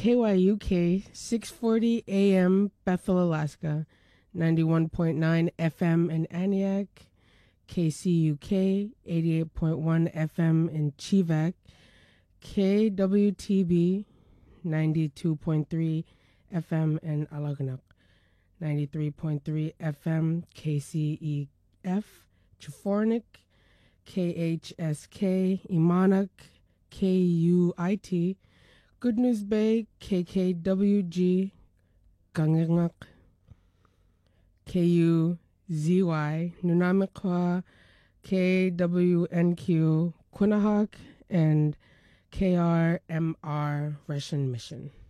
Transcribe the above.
KYUK 640 AM Bethel, Alaska, 91.9 FM in Aniak, KCUK 88.1 FM in Chivak, KWTB 92.3 FM in Alagnak, 93.3 FM KCEF Chufornik, KHSK Imanak, KUIT Good News Bay, KKWG Gangangak, KUZY Nunamikwa, KWNQ Quinahawk, and KRMR Russian Mission.